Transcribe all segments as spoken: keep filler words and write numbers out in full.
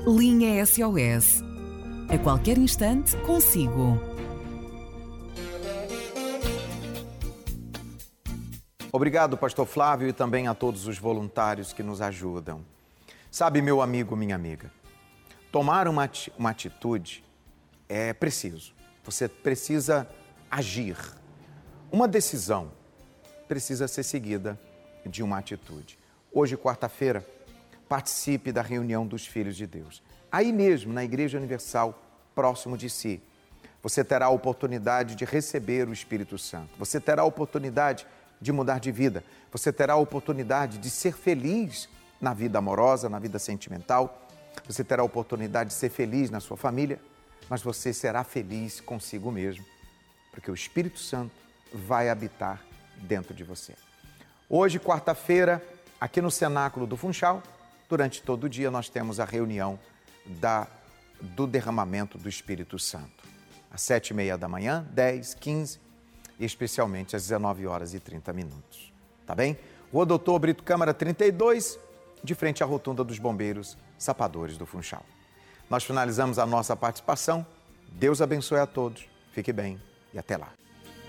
Linha S O S. A qualquer instante, consigo. Obrigado, pastor Flávio, e também a todos os voluntários que nos ajudam. Sabe, meu amigo, minha amiga, tomar uma, uma atitude é preciso. Você precisa agir. Uma decisão precisa ser seguida de uma atitude. Hoje, quarta-feira, participe da reunião dos filhos de Deus. Aí mesmo, na Igreja Universal, próximo de si, você terá a oportunidade de receber o Espírito Santo. Você terá a oportunidade de mudar de vida. Você terá a oportunidade de ser feliz na vida amorosa, na vida sentimental. Você terá a oportunidade de ser feliz na sua família, mas você será feliz consigo mesmo, porque o Espírito Santo vai habitar dentro de você. Hoje, quarta-feira, aqui no Cenáculo do Funchal, durante todo o dia nós temos a reunião da, do derramamento do Espírito Santo. Às sete e meia da manhã, dez, quinze e especialmente às dezenove horas e trinta minutos. Tá bem? Rua Doutor Brito Câmara trinta e dois, de frente à rotunda dos bombeiros sapadores do Funchal. Nós finalizamos a nossa participação. Deus abençoe a todos. Fique bem e até lá.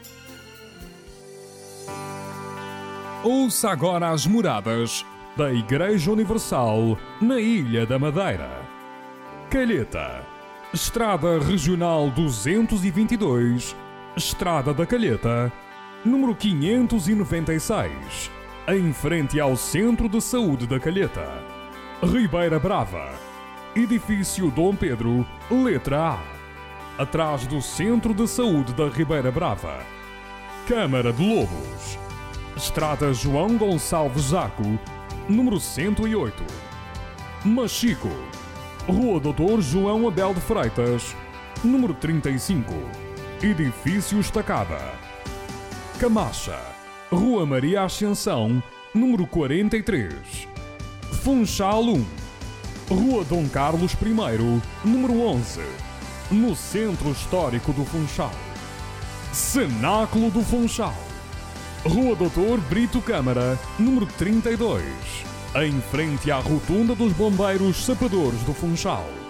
Ouça agora as moradas da Igreja Universal na Ilha da Madeira. Calheta, Estrada Regional duzentos e vinte e dois, Estrada da Calheta, número quinhentos e noventa e seis, em frente ao Centro de Saúde da Calheta. Ribeira Brava, Edifício Dom Pedro, letra A, atrás do Centro de Saúde da Ribeira Brava. Câmara de Lobos, Estrada João Gonçalves Zaco, número cento e oito. Machico, Rua Doutor João Abel de Freitas, número trinta e cinco, Edifício Estacada. Camacha, Rua Maria Ascensão, número quarenta e três. Funchal um, Rua Dom Carlos I, número onze, no Centro Histórico do Funchal. Cenáculo do Funchal, Rua Doutor Brito Câmara, número trinta e dois, em frente à rotunda dos bombeiros sapadores do Funchal.